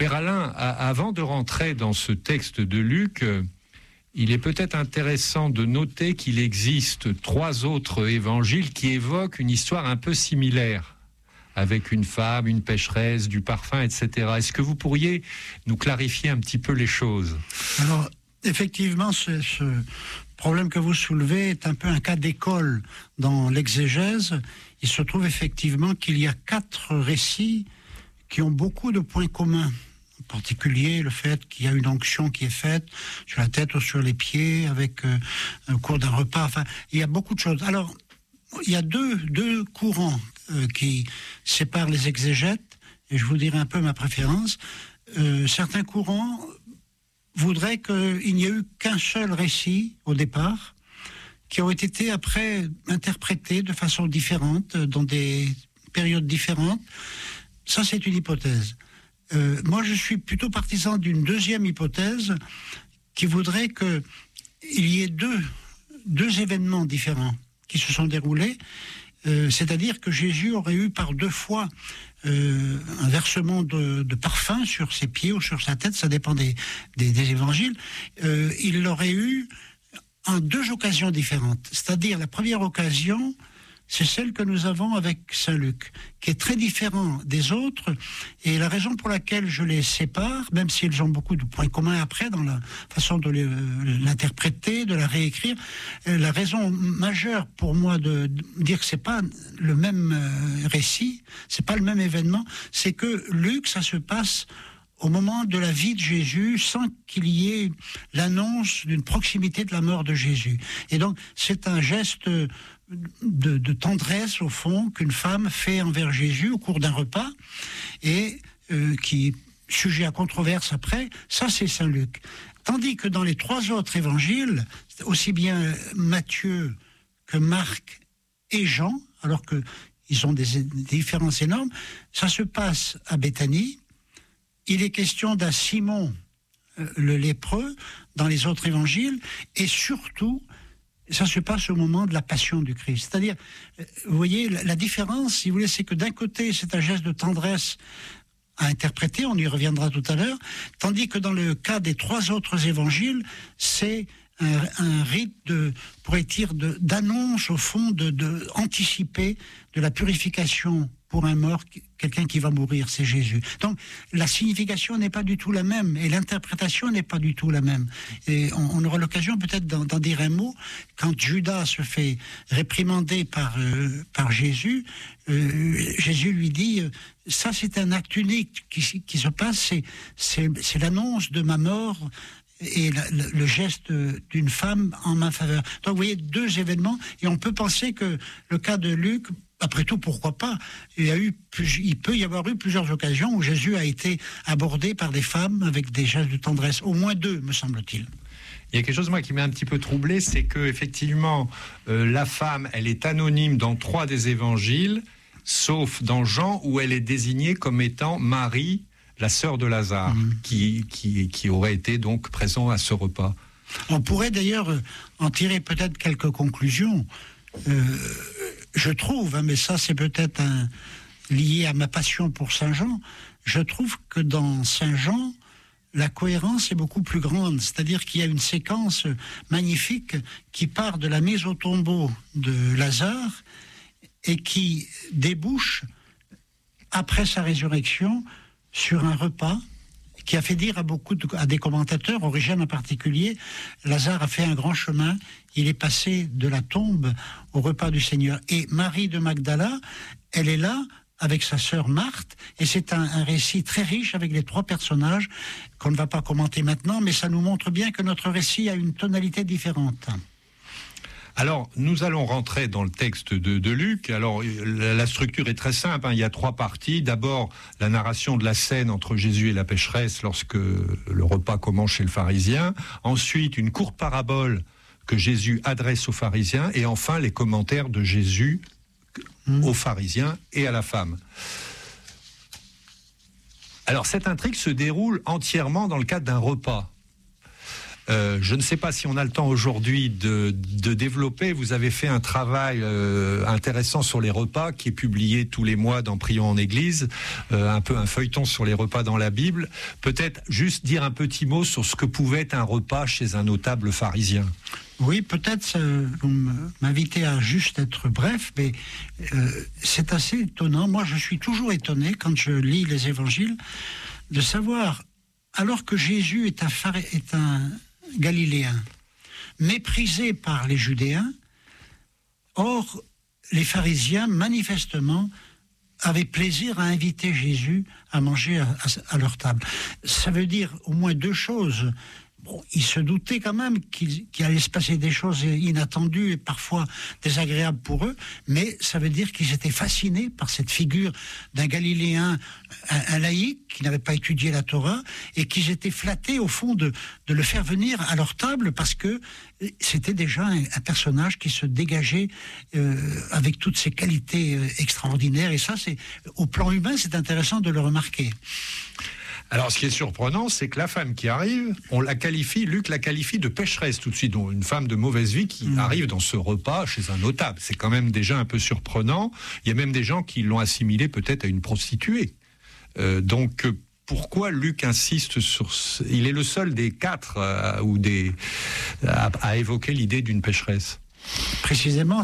Père Alain, avant de rentrer dans ce texte de Luc, il est peut-être intéressant de noter qu'il existe 3 autres évangiles qui évoquent une histoire un peu similaire, avec une femme, une pécheresse, du parfum, etc. Est-ce que vous pourriez nous clarifier un petit peu les choses ? Alors, effectivement, ce problème que vous soulevez est un peu un cas d'école dans l'exégèse. Il se trouve effectivement qu'il y a 4 récits qui ont beaucoup de points communs. En particulier, le fait qu'il y a une onction qui est faite sur la tête ou sur les pieds, avec au cours d'un repas. Enfin, il y a beaucoup de choses. Alors, il y a deux courants qui séparent les exégètes, et je vous dirai un peu ma préférence. Certains courants voudraient qu'il n'y ait eu qu'un seul récit au départ, qui aurait été après interprété de façon différente, dans des périodes différentes. Ça, c'est une hypothèse. Moi, je suis plutôt partisan d'une deuxième hypothèse qui voudrait qu'il y ait deux événements différents qui se sont déroulés, c'est-à-dire que Jésus aurait eu par 2 fois un versement de parfum sur ses pieds ou sur sa tête, ça dépend des évangiles. Il l'aurait eu en 2 occasions différentes. C'est-à-dire, la première occasion, c'est celle que nous avons avec Saint Luc, qui est très différent des autres, et la raison pour laquelle je les sépare, même s'ils ont beaucoup de points communs après dans la façon de l'interpréter, de la réécrire, la raison majeure pour moi de dire que c'est pas le même récit, c'est pas le même événement, c'est que Luc, ça se passe au moment de la vie de Jésus, sans qu'il y ait l'annonce d'une proximité de la mort de Jésus. Et donc, c'est un geste de tendresse, au fond, qu'une femme fait envers Jésus au cours d'un repas, et qui est sujet à controverse après. Ça, c'est Saint Luc. Tandis que dans les 3 autres évangiles, aussi bien Matthieu que Marc et Jean, alors qu'ils ont des différences énormes, ça se passe à Béthanie. Il est question d'un Simon le lépreux dans les autres évangiles, et surtout, ça se passe au moment de la passion du Christ. C'est-à-dire, vous voyez, la différence, si vous voulez, c'est que d'un côté, c'est un geste de tendresse à interpréter, on y reviendra tout à l'heure, tandis que dans le cas des 3 autres évangiles, c'est un rite pourrait dire, d'annonce, au fond, de anticiper de la purification pour un mort, quelqu'un qui va mourir, c'est Jésus. Donc, la signification n'est pas du tout la même, et l'interprétation n'est pas du tout la même. Et on aura l'occasion peut-être d'en dire un mot. Quand Judas se fait réprimander par Jésus, Jésus lui dit, ça c'est un acte unique qui se passe, c'est l'annonce de ma mort, et le geste d'une femme en ma faveur. Donc vous voyez, 2 événements, et on peut penser que le cas de Luc, après tout, pourquoi pas, il peut y avoir eu plusieurs occasions où Jésus a été abordé par des femmes avec des gestes de tendresse, au moins 2, me semble-t-il. Il y a quelque chose, moi, qui m'a un petit peu troublé, c'est que effectivement, la femme, elle est anonyme dans 3 des évangiles, sauf dans Jean, où elle est désignée comme étant Marie, la sœur de Lazare, qui aurait été donc présent à ce repas. On pourrait d'ailleurs en tirer peut-être quelques conclusions. Je trouve, mais ça c'est peut-être lié à ma passion pour Saint Jean, je trouve que dans Saint Jean, la cohérence est beaucoup plus grande. C'est-à-dire qu'il y a une séquence magnifique qui part de la mise au tombeau de Lazare et qui débouche, après sa résurrection, sur un repas qui a fait dire à des commentateurs, Origène en particulier, Lazare a fait un grand chemin, il est passé de la tombe au repas du Seigneur. Et Marie de Magdala, elle est là avec sa sœur Marthe, et c'est un récit très riche avec les 3 personnages qu'on ne va pas commenter maintenant, mais ça nous montre bien que notre récit a une tonalité différente. Alors, nous allons rentrer dans le texte de Luc. Alors, la structure est très simple, hein. Il y a 3 parties. D'abord, la narration de la scène entre Jésus et la pécheresse lorsque le repas commence chez le pharisien. Ensuite, une courte parabole que Jésus adresse aux pharisiens. Et enfin, les commentaires de Jésus aux pharisiens et à la femme. Alors, cette intrigue se déroule entièrement dans le cadre d'un repas. Je ne sais pas si on a le temps aujourd'hui de développer. Vous avez fait un travail intéressant sur les repas qui est publié tous les mois dans Prions en Église, un peu un feuilleton sur les repas dans la Bible. Peut-être juste dire un petit mot sur ce que pouvait être un repas chez un notable pharisien. Oui, peut-être vous m'invitez à juste être bref, mais c'est assez étonnant. Moi, je suis toujours étonné quand je lis les évangiles de savoir, alors que Jésus est un Galiléen, méprisé par les Judéens, or les pharisiens, manifestement, avaient plaisir à inviter Jésus à manger à leur table. Ça veut dire au moins deux choses. Bon, ils se doutaient quand même qu'il allait se passer des choses inattendues et parfois désagréables pour eux, mais ça veut dire qu'ils étaient fascinés par cette figure d'un Galiléen, un laïc qui n'avait pas étudié la Torah, et qu'ils étaient flattés au fond de le faire venir à leur table parce que c'était déjà un personnage qui se dégageait avec toutes ses qualités extraordinaires. Et ça, au plan humain, c'est intéressant de le remarquer. Alors, ce qui est surprenant, c'est que la femme qui arrive, Luc la qualifie de pécheresse tout de suite, donc une femme de mauvaise vie qui arrive dans ce repas chez un notable. C'est quand même déjà un peu surprenant. Il y a même des gens qui l'ont assimilée peut-être à une prostituée. Pourquoi Luc insiste sur... Il est le seul des quatre à évoquer l'idée d'une pécheresse. Précisément,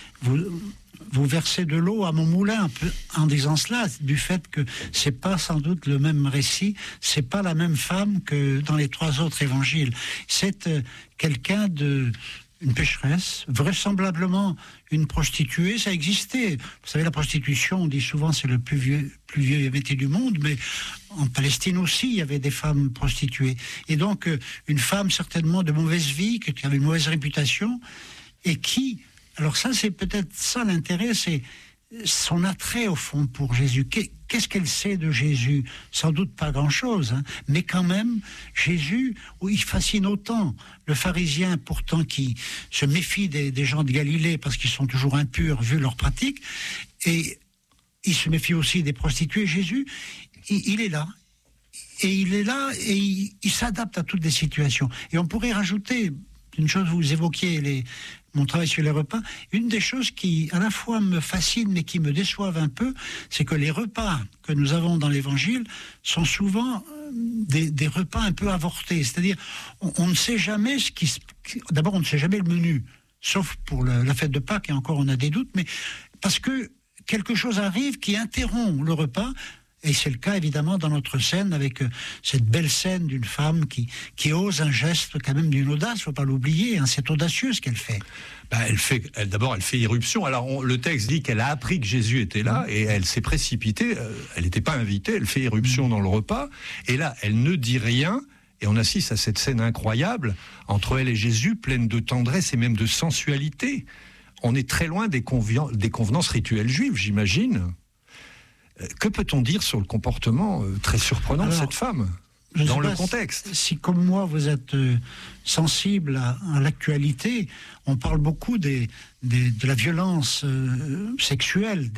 vous versez de l'eau à mon moulin un peu en disant cela, du fait que c'est pas sans doute le même récit, c'est pas la même femme que dans les trois autres évangiles. C'est quelqu'un une pécheresse, vraisemblablement une prostituée, ça existait. Vous savez, la prostitution, on dit souvent, c'est le plus vieux métier du monde, mais en Palestine aussi, il y avait des femmes prostituées. Et donc, une femme certainement de mauvaise vie, qui avait une mauvaise réputation, et qui... Alors ça, c'est peut-être ça l'intérêt, c'est son attrait au fond pour Jésus. Qu'est-ce qu'elle sait de Jésus? Sans doute pas grand-chose, hein, mais quand même, Jésus, il fascine autant le pharisien pourtant qui se méfie des gens de Galilée parce qu'ils sont toujours impurs vu leurs pratiques, et il se méfie aussi des prostituées. Jésus, il est là. Et il est là et il s'adapte à toutes les situations. Et on pourrait rajouter une chose, vous évoquiez mon travail sur les repas, une des choses qui à la fois me fascine mais qui me déçoivent un peu, c'est que les repas que nous avons dans l'Évangile sont souvent des repas un peu avortés. C'est-à-dire, on ne sait jamais d'abord, on ne sait jamais le menu, sauf pour la fête de Pâques, et encore on a des doutes, mais parce que quelque chose arrive qui interrompt le repas. Et c'est le cas évidemment dans notre scène, avec cette belle scène d'une femme qui ose un geste quand même d'une audace, il ne faut pas l'oublier, hein, c'est audacieux ce qu'elle fait. D'abord, elle fait irruption. Alors, le texte dit qu'elle a appris que Jésus était là et elle s'est précipitée. Elle n'était pas invitée, elle fait irruption dans le repas. Et là, elle ne dit rien. Et on assiste à cette scène incroyable entre elle et Jésus, pleine de tendresse et même de sensualité. On est très loin des convenances rituelles juives, j'imagine. Que peut-on dire sur le comportement très surprenant de cette femme dans le contexte? Si, comme moi, vous êtes sensible à l'actualité, on parle beaucoup de la violence sexuelle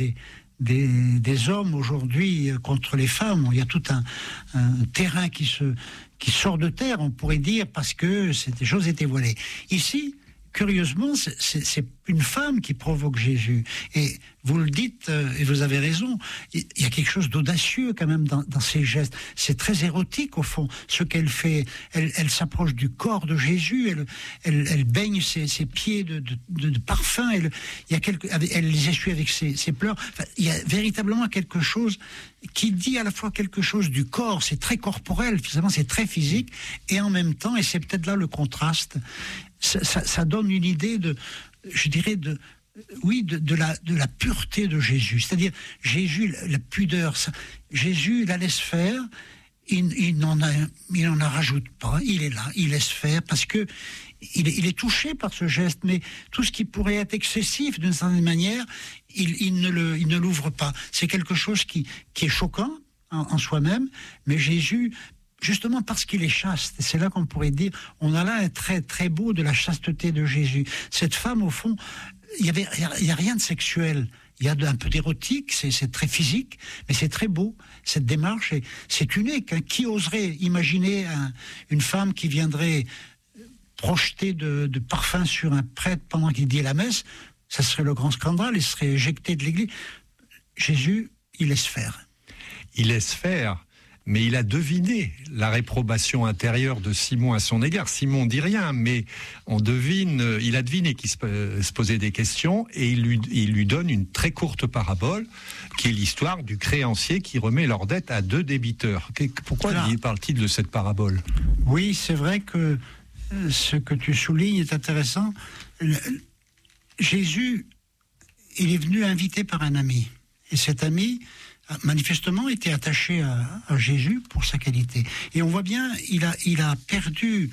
des hommes aujourd'hui contre les femmes. Il y a tout un terrain qui sort de terre, on pourrait dire, parce que des choses étaient voilées. Ici, curieusement, c'est une femme qui provoque Jésus. Et vous le dites, et vous avez raison, il y a quelque chose d'audacieux quand même dans ses gestes. C'est très érotique au fond, ce qu'elle fait. Elle s'approche du corps de Jésus, elle baigne ses pieds de parfum, elle les essuie avec ses pleurs. Enfin, il y a véritablement quelque chose qui dit à la fois quelque chose du corps, c'est très corporel, finalement c'est très physique, et en même temps, et c'est peut-être là le contraste, ça donne une idée de la pureté de Jésus. C'est-à-dire, Jésus, la pudeur, Jésus la laisse faire, il n'en rajoute pas, il est là, il laisse faire, parce que il est touché par ce geste, mais tout ce qui pourrait être excessif d'une certaine manière, il ne l'ouvre pas. C'est quelque chose qui est choquant en soi-même, mais Jésus, justement parce qu'il est chaste, c'est là qu'on pourrait dire, on a là un trait très beau de la chasteté de Jésus. Cette femme, au fond, il y a rien de sexuel. Il y a un peu d'érotique, c'est très physique, mais c'est très beau, cette démarche, et c'est unique. Hein. Qui oserait imaginer une femme qui viendrait projeter de parfum sur un prêtre pendant qu'il dit la messe, ça serait le grand scandale, il serait éjecté de l'église. Jésus, il laisse faire. Il laisse faire, mais il a deviné la réprobation intérieure de Simon à son égard. Simon dit rien, mais il a deviné qu'il se posait des questions, et il lui donne une très courte parabole, qui est l'histoire du créancier qui remet leur dette à 2 débiteurs. Pourquoi parle-t-il de cette parabole ? Oui, c'est vrai que ce que tu soulignes est intéressant. Jésus, il est venu invité par un ami. Et cet ami, manifestement, était attaché à Jésus pour sa qualité. Et on voit bien, il a perdu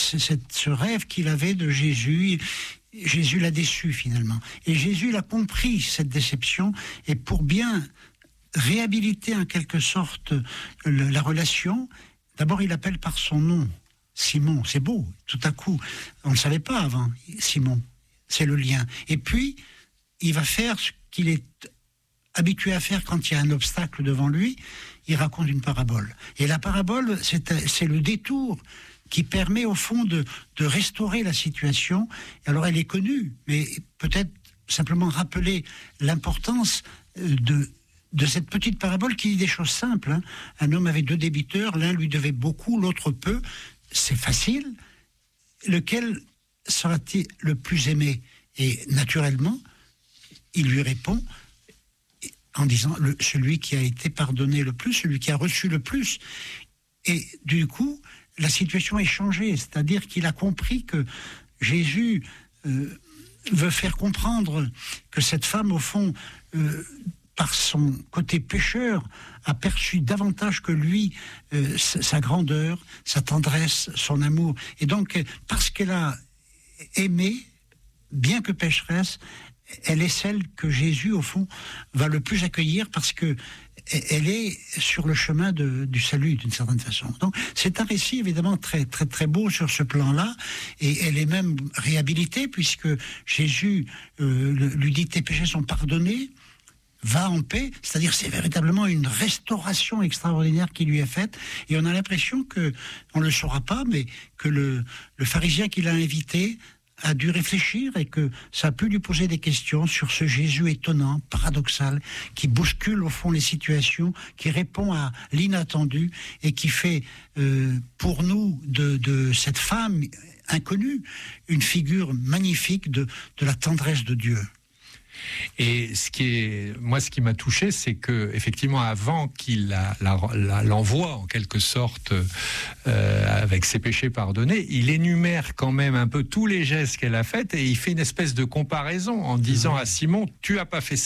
ce rêve qu'il avait de Jésus. Jésus l'a déçu, finalement. Et Jésus, il a compris cette déception. Et pour bien réhabiliter, en quelque sorte, la relation, d'abord, il appelle par son nom. Simon, c'est beau, tout à coup. On ne le savait pas avant, Simon. C'est le lien. Et puis, il va faire ce qu'il est habitué à faire quand il y a un obstacle devant lui. Il raconte une parabole. Et la parabole, c'est le détour qui permet au fond de restaurer la situation. Alors elle est connue, mais peut-être simplement rappeler l'importance de cette petite parabole qui dit des choses simples. Hein. Un homme avait 2 débiteurs, l'un lui devait beaucoup, l'autre peu. C'est facile. Lequel sera-t-il le plus aimé ? Et naturellement, il lui répond en disant celui qui a été pardonné le plus, celui qui a reçu le plus. Et du coup, la situation est changée, c'est-à-dire qu'il a compris que Jésus veut faire comprendre que cette femme, au fond, par son côté pécheur, a perçu davantage que lui sa grandeur, sa tendresse, son amour. Et donc, parce qu'elle a aimé, bien que pécheresse, elle est celle que Jésus, au fond, va le plus accueillir parce que elle est sur le chemin du salut, d'une certaine façon. Donc, c'est un récit, évidemment, très, très, très beau sur ce plan-là, et elle est même réhabilitée, puisque Jésus lui dit « Tes péchés sont pardonnés ». Va en paix, c'est-à-dire c'est véritablement une restauration extraordinaire qui lui est faite, et on a l'impression que, on ne le saura pas, mais que le pharisien qui l'a invité a dû réfléchir et que ça a pu lui poser des questions sur ce Jésus étonnant, paradoxal, qui bouscule au fond les situations, qui répond à l'inattendu et qui fait pour nous de cette femme inconnue une figure magnifique de la tendresse de Dieu. Et ce qui m'a touché, c'est que effectivement, avant qu'il l'envoie en quelque sorte avec ses péchés pardonnés, il énumère quand même un peu tous les gestes qu'elle a faits et il fait une espèce de comparaison en disant à Simon, tu as pas fait ça.